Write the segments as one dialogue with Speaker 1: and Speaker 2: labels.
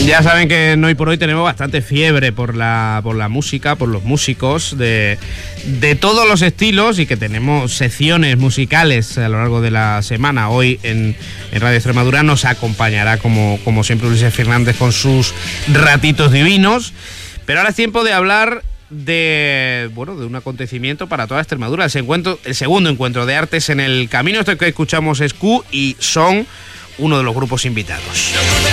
Speaker 1: Ya saben que en Hoy por Hoy tenemos bastante fiebre por la música, por los músicos de todos los estilos, y que tenemos secciones musicales a lo largo de la semana. Hoy en Radio Extremadura nos acompañará como siempre Ulises Fernández con sus ratitos divinos. Pero ahora es tiempo de hablar de un acontecimiento para toda Extremadura, el segundo encuentro de artes en el camino. Esto que escuchamos es Q y son uno de los grupos invitados.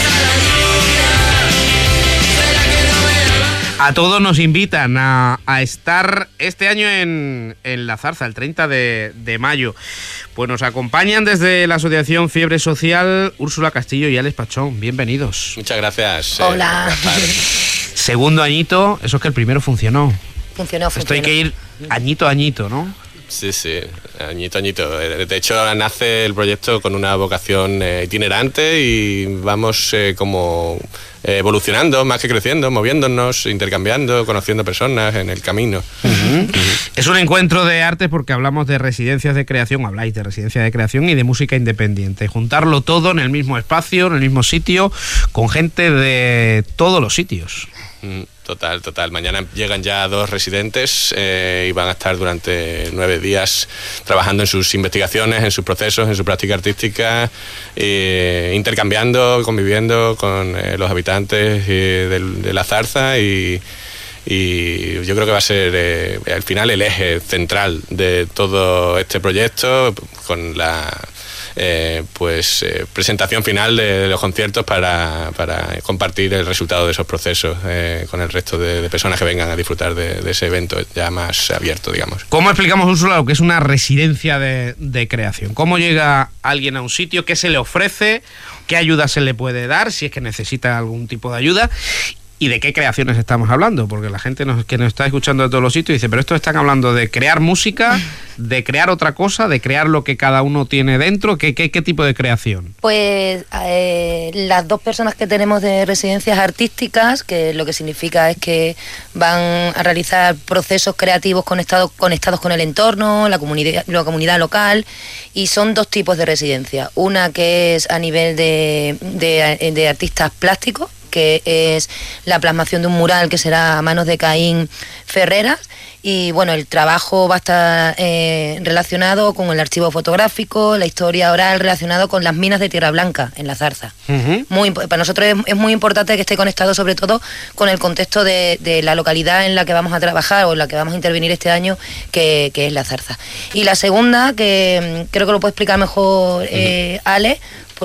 Speaker 1: A todos nos invitan a estar este año en La Zarza, el 30 de mayo. Pues nos acompañan desde la Asociación Fiebre Social Úrsula Castillo y Alex Pachón. Bienvenidos.
Speaker 2: Muchas gracias.
Speaker 3: Hola.
Speaker 1: Segundo añito, eso es que el primero funcionó.
Speaker 3: Funcionó.
Speaker 1: Esto hay que ir añito a añito, ¿no?
Speaker 2: Sí, añito a añito. De hecho, nace el proyecto con una vocación itinerante y vamos como evolucionando, más que creciendo, moviéndonos, intercambiando, conociendo personas en el camino.
Speaker 1: Es un encuentro de arte porque hablamos de residencias de creación, habláis de residencias de creación y de música independiente. Juntarlo todo en el mismo espacio, en el mismo sitio, con gente de todos los sitios.
Speaker 2: Total. Mañana llegan ya 2 residentes y van a estar durante 9 días trabajando en sus investigaciones, en sus procesos, en su práctica artística, intercambiando, conviviendo con los habitantes de La Zarza y yo creo que va a ser al final el eje central de todo este proyecto, con la presentación final de los conciertos para compartir el resultado de esos procesos con el resto de personas que vengan a disfrutar de ese evento ya más abierto, digamos.
Speaker 1: ¿Cómo explicamos, Úrsula, lo que es una residencia de creación? ¿Cómo llega alguien a un sitio? ¿Qué se le ofrece? ¿Qué ayuda se le puede dar si es que necesita algún tipo de ayuda? ¿Y de qué creaciones estamos hablando? Porque la gente que nos está escuchando de todos los sitios dice, pero estos están hablando de crear música, de crear otra cosa, de crear lo que cada uno tiene dentro. ¿Qué tipo de creación?
Speaker 3: Pues las 2 personas que tenemos de residencias artísticas, que lo que significa es que van a realizar procesos creativos conectados con el entorno, la comunidad local, y son 2 tipos de residencia. Una que es a nivel de artistas plásticos, que es la plasmación de un mural que será a manos de Caín Ferreras, y bueno, el trabajo va a estar relacionado con el archivo fotográfico, la historia oral relacionado con las minas de Tierra Blanca en La Zarza. Para nosotros es muy importante que esté conectado sobre todo con el contexto de la localidad en la que vamos a trabajar o en la que vamos a intervenir este año, que es La Zarza. Y la segunda, que creo que lo puede explicar mejor Ale,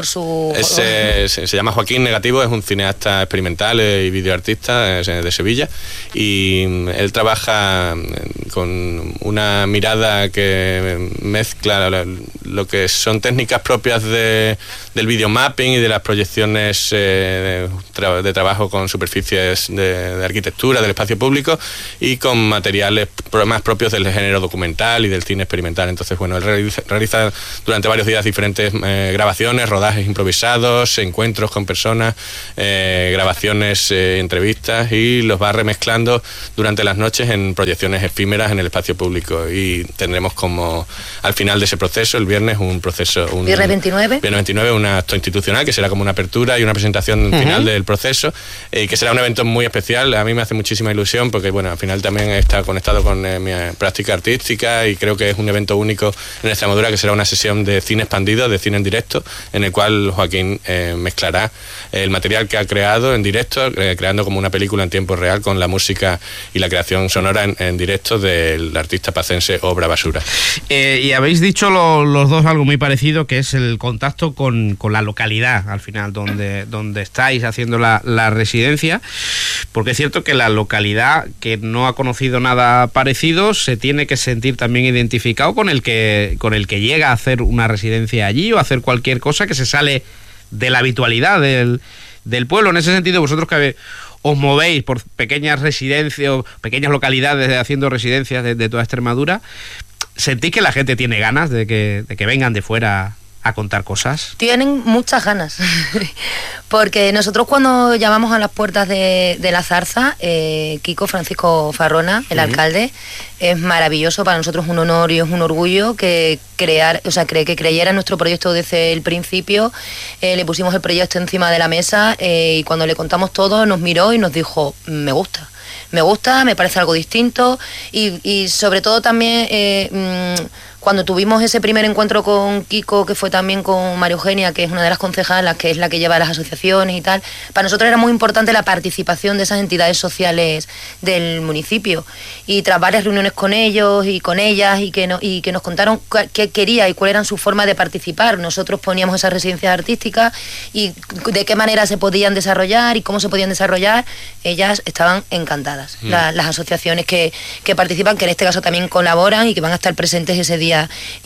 Speaker 2: se llama Joaquín Negativo, es un cineasta experimental y videoartista de Sevilla, y él trabaja con una mirada que mezcla lo que son técnicas propias del videomapping y de las proyecciones de trabajo con superficies de arquitectura del espacio público, y con materiales más propios del género documental y del cine experimental. Entonces, bueno, él realiza durante varios días diferentes grabaciones, rodajes improvisados, encuentros con personas, grabaciones, entrevistas, y los va remezclando durante las noches en proyecciones efímeras en el espacio público. Y tendremos como al final de ese proceso, el viernes,
Speaker 3: Viernes
Speaker 2: 29, un acto institucional que será como una apertura y una presentación final del proceso, que será un evento muy especial. A mí me hace muchísima ilusión porque, bueno, al final también está conectado con mi práctica artística, y creo que es un evento único en Extremadura, que será una sesión de cine expandido, de cine en directo, en el cual Joaquín mezclará el material que ha creado en directo, creando como una película en tiempo real con la música y la creación sonora en directo del artista pacense Obra Basura.
Speaker 1: Y habéis dicho los 2 algo muy parecido, que es el contacto con la localidad, al final, donde estáis haciendo la residencia, porque es cierto que la localidad que no ha conocido nada parecido se tiene que sentir también identificado con el que llega a hacer una residencia allí o a hacer cualquier cosa que se sale de la habitualidad del pueblo. En ese sentido, vosotros que os movéis por pequeñas residencias o pequeñas localidades haciendo residencias de toda Extremadura, ¿sentís que la gente tiene ganas de que vengan de fuera a contar cosas?
Speaker 3: Tienen muchas ganas, porque nosotros cuando llamamos a las puertas de la Zarza, Kiko Francisco Farrona, el alcalde, es maravilloso, para nosotros es un honor y es un orgullo que creyera en nuestro proyecto desde el principio. Le pusimos el proyecto encima de la mesa y cuando le contamos todo nos miró y nos dijo, me gusta, me parece algo distinto y sobre todo también cuando tuvimos ese primer encuentro con Kiko, que fue también con María Eugenia, que es una de las concejalas, que es la que lleva las asociaciones y tal, para nosotros era muy importante la participación de esas entidades sociales del municipio. Y tras varias reuniones con ellos y con ellas y que nos contaron qué quería y cuál eran sus formas de participar, nosotros poníamos esas residencias artísticas y de qué manera se podían desarrollar y cómo se podían desarrollar, ellas estaban encantadas. Las asociaciones que participan, que en este caso también colaboran y que van a estar presentes ese día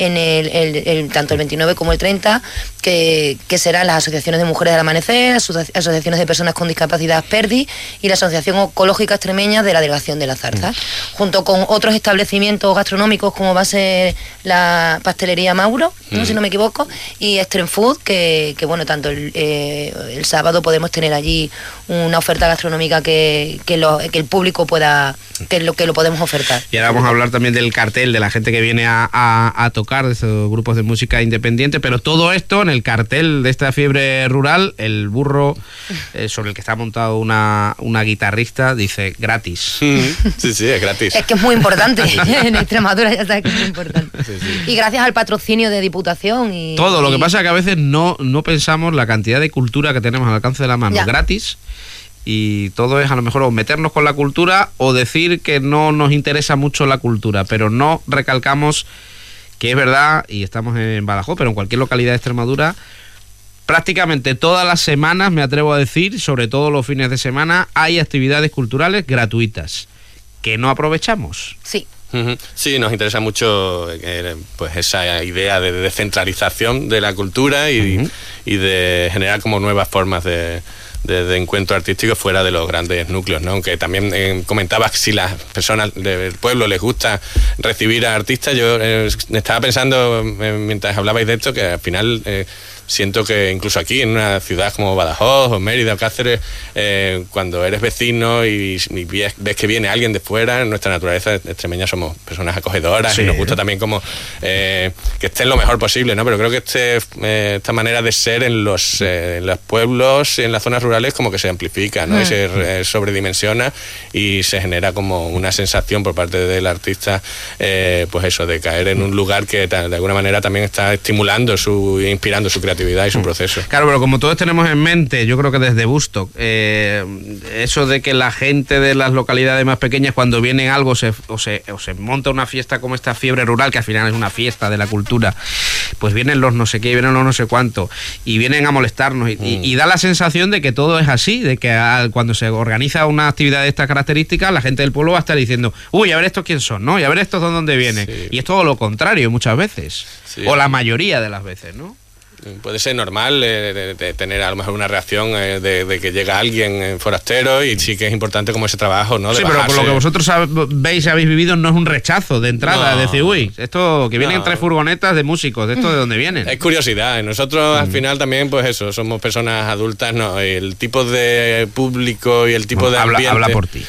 Speaker 3: en tanto el 29 como el 30, que serán las asociaciones de mujeres del Amanecer, asociaciones de personas con discapacidad PERDI y la Asociación Ecológica Extremeña de la Delegación de la Zarza, junto con otros establecimientos gastronómicos como va a ser la pastelería Mauro, ¿no? Si no me equivoco, y Extreme Food, que bueno, tanto el sábado podemos tener allí una oferta gastronómica que el público pueda, que lo podemos ofertar.
Speaker 1: Y ahora vamos a hablar también del cartel, de la gente que viene a tocar, de esos grupos de música independiente, pero todo esto en el cartel de esta fiebre rural, el burro sobre el que está montado una guitarrista, dice gratis.
Speaker 2: Sí, es gratis.
Speaker 3: Es que es muy importante, en Extremadura ya sabes que es muy importante. Sí. Y gracias al patrocinio de Diputación y...
Speaker 1: Todo, lo que pasa es que a veces no pensamos la cantidad de cultura que tenemos al alcance de la mano, gratis. Y todo es a lo mejor o meternos con la cultura o decir que no nos interesa mucho la cultura, pero no recalcamos que es verdad, y estamos en Badajoz, pero en cualquier localidad de Extremadura, prácticamente todas las semanas, me atrevo a decir, sobre todo los fines de semana, hay actividades culturales gratuitas que no aprovechamos.
Speaker 3: Sí.
Speaker 2: Sí, nos interesa mucho pues esa idea de descentralización de la cultura y de generar como nuevas formas de encuentro artístico fuera de los grandes núcleos, ¿no? Aunque también comentabas si las personas del pueblo les gusta recibir a artistas. Yo estaba pensando mientras hablabais de esto que al final siento que incluso aquí en una ciudad como Badajoz o Mérida o Cáceres, cuando eres vecino y ves que viene alguien de fuera, en nuestra naturaleza extremeña somos personas acogedoras, sí, y nos gusta también como que estén lo mejor posible, ¿no? Pero creo que esta manera de ser en los pueblos y en las zonas rurales como que se amplifica, ¿no? Y se sobredimensiona y se genera como una sensación por parte del artista, pues eso, de caer en un lugar que de alguna manera también está estimulando inspirando su creatividad y su proceso.
Speaker 1: Claro, pero como todos tenemos en mente, yo creo que desde Bustock, eso de que la gente de las localidades más pequeñas, cuando viene algo se monta una fiesta como esta fiebre rural, que al final es una fiesta de la cultura, pues vienen los no sé qué, vienen los no sé cuánto, y vienen a molestarnos, y da la sensación de que todo es así, de que cuando se organiza una actividad de estas características, la gente del pueblo va a estar diciendo, uy, a ver estos quién son, ¿no? Y a ver estos de dónde vienen. Sí. Y es todo lo contrario muchas veces, o la mayoría de las veces, ¿no?
Speaker 2: Puede ser normal de tener a lo mejor una reacción de que llega alguien forastero, y sí que es importante como ese trabajo, ¿no?
Speaker 1: Sí, pero por lo que vosotros veis y habéis vivido, no es un rechazo de entrada, de decir, uy, esto que vienen 3 furgonetas de músicos, ¿de esto de dónde vienen?
Speaker 2: Es curiosidad, y nosotros al final también, pues eso, somos personas adultas, ¿no? El tipo de público y el tipo de ambiente...
Speaker 1: Habla por ti.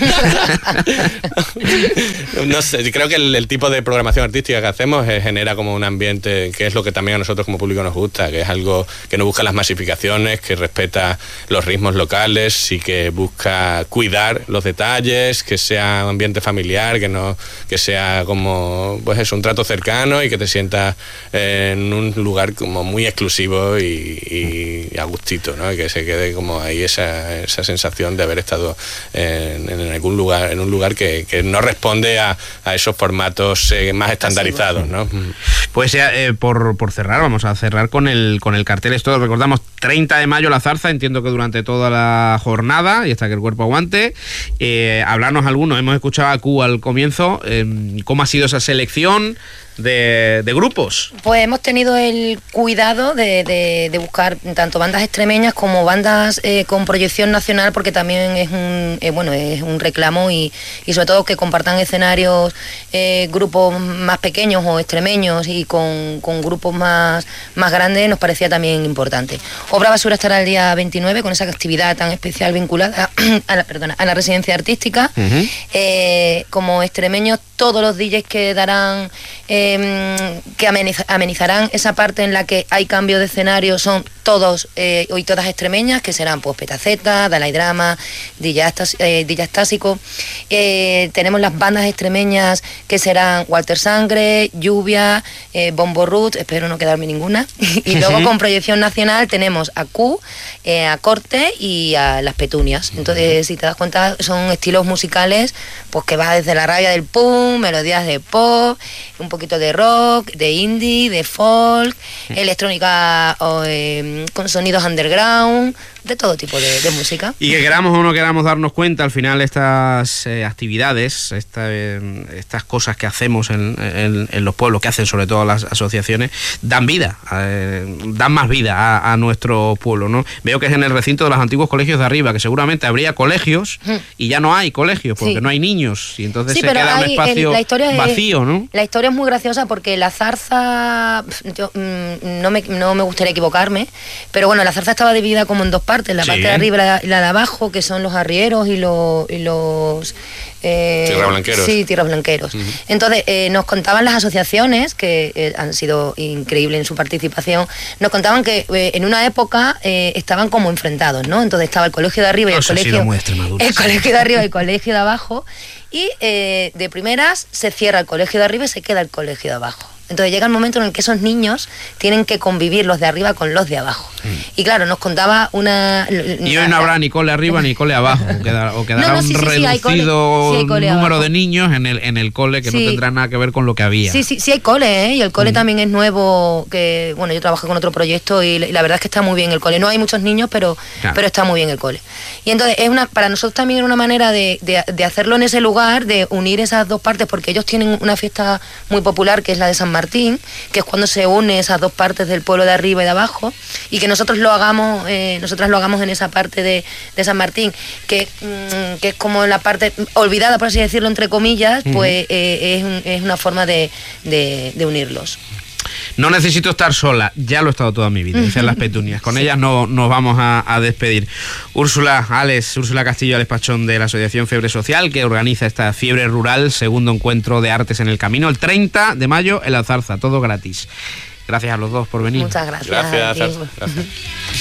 Speaker 2: No sé, creo que el tipo de programación artística que hacemos genera como un ambiente que es lo que también a nosotros como público nos gusta, que es algo que no busca las masificaciones, que respeta los ritmos locales y que busca cuidar los detalles, que sea un ambiente familiar, que sea como, pues eso, un trato cercano y que te sientas en un lugar como muy exclusivo y a gustito, ¿no? Y que se quede como ahí esa sensación de haber estado en algún lugar, en un lugar que no responde a esos formatos más estandarizados, ¿no?
Speaker 1: Pues ya, por cerrar, vamos a cerrar con el cartel. Esto recordamos 30 de mayo la Zarza, entiendo que durante toda la jornada y hasta que el cuerpo aguante. Hablarnos algunos, hemos escuchado a Q al comienzo, ¿cómo ha sido esa selección de grupos?
Speaker 3: Pues hemos tenido el cuidado de buscar tanto bandas extremeñas como bandas con proyección nacional, porque también es un reclamo y sobre todo que compartan escenarios grupos más pequeños o extremeños y con grupos más grandes nos parecía también importante. Obra Basura estará el día 29 con esa actividad tan especial vinculada a la residencia artística. Como extremeños, todos los DJs que darán que amenizarán esa parte en la que hay cambio de escenario son todos y todas extremeñas, que serán pues Petaceta, Dalai Drama, DJ Estásico. Tenemos las bandas extremeñas que serán Walter Sangre, Lluvia, Bombo Root, espero no quedarme ninguna. Y luego con proyección nacional tenemos a Q, a Corte y a Las Petunias. Entonces, si te das cuenta, son estilos musicales pues que va desde la rabia del punk, melodías de pop, un poquito de rock, de indie, de folk, electrónica con sonidos underground, de todo tipo de música.
Speaker 1: Y que queramos o no queramos darnos cuenta, al final estas actividades, estas cosas que hacemos en los pueblos, que hacen sobre todo las asociaciones, dan vida, dan más vida a nuestro pueblo, ¿no? Veo que es en el recinto de los antiguos colegios de arriba, que seguramente habría colegios y ya no hay colegios, porque no hay niños, y entonces se queda un espacio vacío, ¿no?
Speaker 3: La historia es muy graciosa porque la Zarza, no me gustaría equivocarme, pero bueno, la Zarza estaba dividida como en dos partes, la parte de arriba y la de abajo, que son los arrieros y los
Speaker 2: tierrablanqueros.
Speaker 3: Sí, tierrablanqueros. Entonces, nos contaban las asociaciones, que han sido increíbles en su participación, nos contaban que en una época estaban como enfrentados, ¿no? Entonces estaba el colegio de arriba y el colegio de arriba y el colegio de abajo, y de primeras se cierra el colegio de arriba y se queda el colegio de abajo. Entonces llega el momento en el que esos niños tienen que convivir los de arriba con los de abajo. Y claro, nos contaba una...
Speaker 1: Y hoy no habrá ni cole arriba ni cole abajo, o quedará un reducido número de niños en el cole que no tendrá nada que ver con lo que había.
Speaker 3: Sí hay cole, y el cole también es nuevo, que bueno, yo trabajo con otro proyecto y la verdad es que está muy bien el cole. No hay muchos niños, pero está muy bien el cole. Y entonces para nosotros también era una manera de hacerlo en ese lugar, de unir esas dos partes, porque ellos tienen una fiesta muy popular que es la de San Martín, que es cuando se une esas dos partes del pueblo de arriba y de abajo, y que nosotras lo hagamos en esa parte de San Martín, que es como la parte olvidada, por así decirlo, entre comillas, pues es una forma de unirlos.
Speaker 1: No necesito estar sola, ya lo he estado toda mi vida, dicen Las Petunias. Con ellas nos vamos a despedir. Úrsula Castillo, Alex Pachón, de la Asociación Fiebre Social, que organiza esta Fiebre Rural, segundo encuentro de artes en el camino, el 30 de mayo en la Zarza, todo gratis. Gracias a los dos por venir.
Speaker 3: Muchas gracias.
Speaker 2: Gracias.